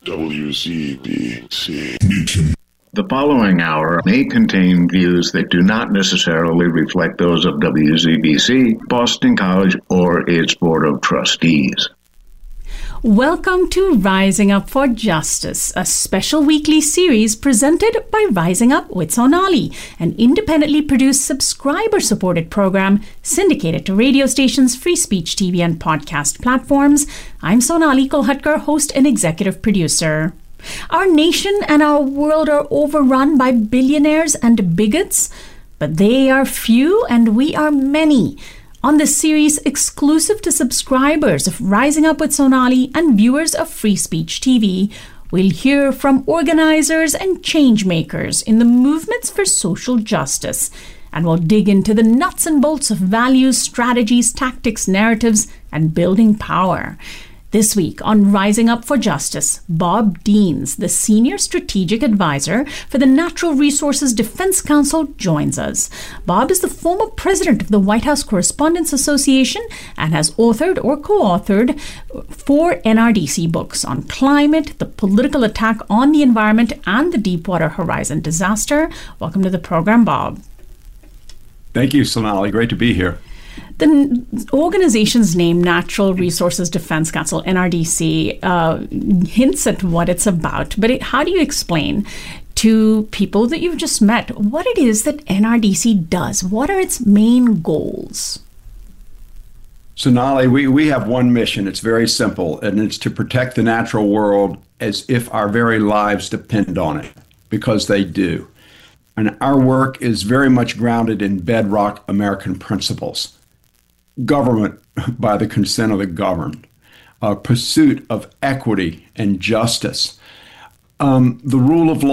WCBC. The following hour may contain views that do not necessarily reflect those of WCBC, Boston College, or its Board of Trustees. Welcome to Rising Up for Justice, a special weekly series presented by Rising Up with Sonali, an independently produced subscriber-supported program syndicated to radio stations, free speech TV, and podcast platforms. I'm Sonali Kolhatkar, host and executive producer. Our nation and our world are overrun by billionaires and bigots, but they are few and we are many. On this series, exclusive to subscribers of Rising Up with Sonali and viewers of Free Speech TV, we'll hear from organizers and change makers in the movements for social justice, and we'll dig into the nuts and bolts of values, strategies, tactics, narratives, and building power. This week on Rising Up for Justice, Bob Deans, the Senior Strategic Advisor for the Natural Resources Defense Council, joins us. Bob is the former president of the White House Correspondents Association and has authored or co-authored 4 NRDC books on climate, the political attack on the environment, and the Deepwater Horizon disaster. Welcome to the program, Bob. Thank you, Sonali. Great to be here. The organization's name, Natural Resources Defense Council, NRDC, hints at what it's about. But how do you explain to people that you've just met what it is that NRDC does? What are its main goals? Sonali, we have one mission. It's very simple, and it's to protect the natural world as if our very lives depend on it, because they do. And our work is very much grounded in bedrock American principles. Government by the consent of the governed, pursuit of equity and justice, the rule of